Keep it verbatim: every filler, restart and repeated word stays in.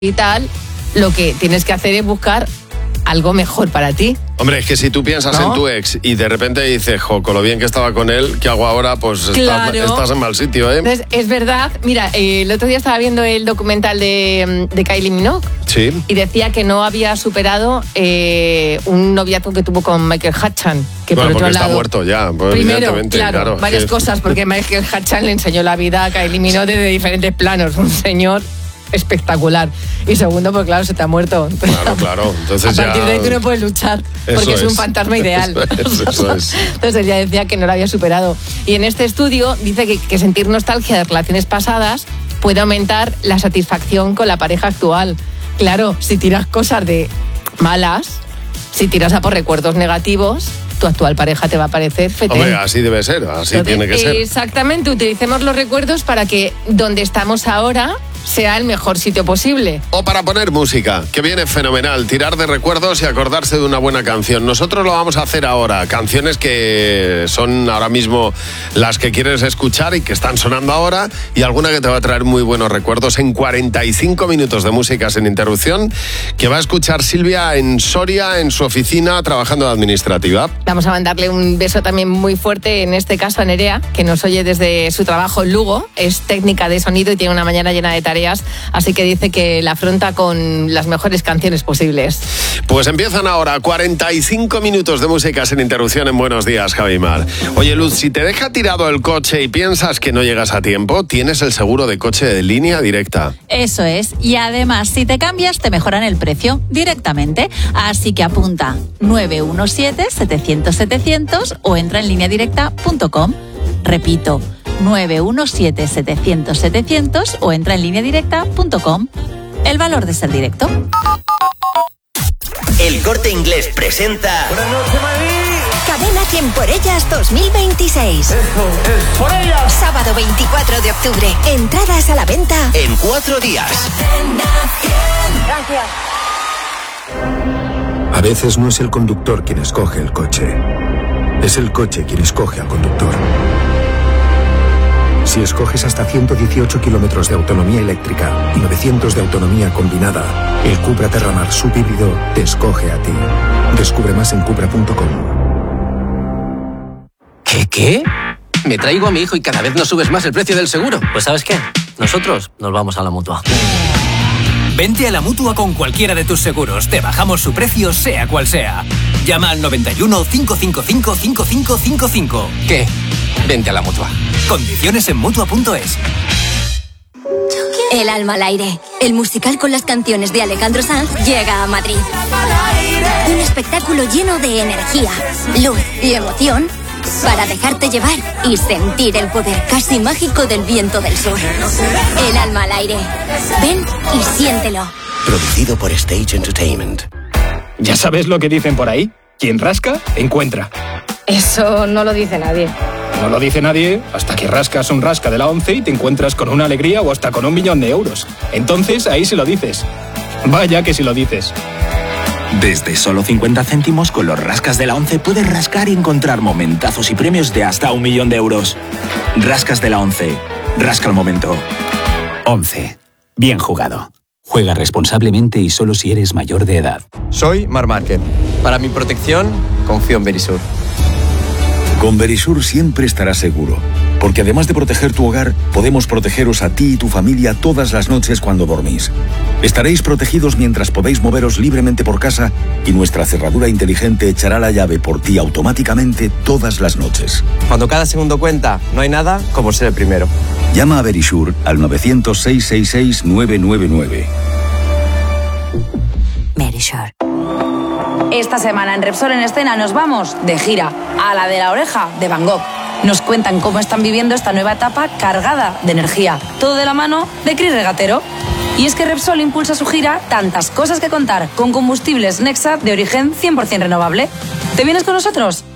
y tal, lo que tienes que hacer es buscar algo mejor para ti. Hombre, es que si tú piensas ¿no? en tu ex y de repente dices, jo, con lo bien que estaba con él, ¿qué hago ahora? Pues claro. estás, estás en mal sitio, ¿eh? Entonces, es verdad. Mira, eh, el otro día estaba viendo el documental de, de Kylie Minogue. Sí. Y decía que no había superado eh, un noviazgo que tuvo con Michael Hutchins. Que bueno, por porque otro está lado, muerto ya, pues, primero, evidentemente. Claro, claro varias sí. cosas, porque Michael Hutchins le enseñó la vida a Kylie Minogue desde diferentes planos. Un señor espectacular. Y segundo, pues claro, se te ha muerto. Claro, claro. Entonces a partir ya... de ahí tú no puedes luchar, porque es. es un fantasma ideal. Eso es, eso es. Entonces ella decía que no lo había superado. Y en este estudio dice que, que sentir nostalgia de relaciones pasadas puede aumentar la satisfacción con la pareja actual. Claro, si tiras cosas de malas, si tiras a por recuerdos negativos, tu actual pareja te va a parecer fetén. Hombre, así debe ser, así Entonces, tiene que ser. Exactamente, utilicemos los recuerdos para que donde estamos ahora sea el mejor sitio posible. O para poner música, que viene fenomenal, tirar de recuerdos y acordarse de una buena canción. Nosotros lo vamos a hacer ahora, canciones que son ahora mismo las que quieres escuchar y que están sonando ahora, y alguna que te va a traer muy buenos recuerdos en cuarenta y cinco minutos de música sin interrupción, que va a escuchar Silvia en Soria, en su oficina, trabajando de administrativa. Vamos a mandarle un beso también muy fuerte, en este caso a Nerea, que nos oye desde su trabajo en Lugo, es técnica de sonido y tiene una mañana llena de tareas, así que dice que la afronta con las mejores canciones posibles. Pues empiezan ahora cuarenta y cinco minutos de música sin interrupción en Buenos Días, Javimar. Oye, Luz, si te deja tirado el coche y piensas que no llegas a tiempo, tienes el seguro de coche de Línea Directa. Eso es, y además si te cambias te mejoran el precio directamente, así que apunta nueve uno siete, setecientos, setecientos o entra en línea directa punto com. Repito, nueve uno siete, setecientos, setecientos o entra en línea directa punto com. El valor de ser directo. El Corte Inglés presenta... Buenas noches, Madrid. Cadena cien por ellas dos mil veintiséis. Eso es por ellas. Sábado veinticuatro de octubre. Entradas a la venta en cuatro días. Gracias. A veces no es el conductor quien escoge el coche. Es el coche quien escoge al conductor. Si escoges hasta ciento dieciocho kilómetros de autonomía eléctrica y novecientos de autonomía combinada, el Cupra Terramar subhíbrido te escoge a ti. Descubre más en cupra punto com. ¿Qué, qué? Me traigo a mi hijo y cada vez nos subes más el precio del seguro. Pues ¿sabes qué? Nosotros nos vamos a la Mutua. Vente a la Mutua con cualquiera de tus seguros. Te bajamos su precio, sea cual sea. Llama al noventa y uno, cinco cinco cinco, cinco cinco cinco cinco. ¿Qué? Vente a la Mutua. Condiciones en Mutua punto es. El alma al aire. El musical con las canciones de Alejandro Sanz llega a Madrid. Un espectáculo lleno de energía, luz y emoción para dejarte llevar y sentir el poder casi mágico del viento del sur. El alma al aire. Ven y siéntelo. Producido por Stage Entertainment. ¿Ya sabes lo que dicen por ahí? Quien rasca, encuentra. Eso no lo dice nadie. No lo dice nadie hasta que rascas un rasca de la once y te encuentras con una alegría o hasta con un millón de euros. Entonces ahí sí lo dices. Vaya que sí lo dices. Desde solo cincuenta céntimos con los rascas de la once puedes rascar y encontrar momentazos y premios de hasta un millón de euros. Rascas de la once. Rasca el momento. once. Bien jugado. Juega responsablemente y solo si eres mayor de edad. Soy Marc Márquez. Para mi protección, confío en Verisur. Con Verisur siempre estarás seguro, porque además de proteger tu hogar, podemos protegeros a ti y tu familia todas las noches cuando dormís. Estaréis protegidos mientras podéis moveros libremente por casa y nuestra cerradura inteligente echará la llave por ti automáticamente todas las noches. Cuando cada segundo cuenta, no hay nada como ser el primero. Llama a Verisur al nueve cero cero, seis seis seis, nueve nueve nueve. Verisur. Esta semana en Repsol en Escena nos vamos de gira a la de la oreja de Van Gogh. Nos cuentan cómo están viviendo esta nueva etapa cargada de energía. Todo de la mano de Cris Regatero. Y es que Repsol impulsa su gira Tantas cosas que contar con combustibles Nexa de origen cien por ciento renovable. ¿Te vienes con nosotros?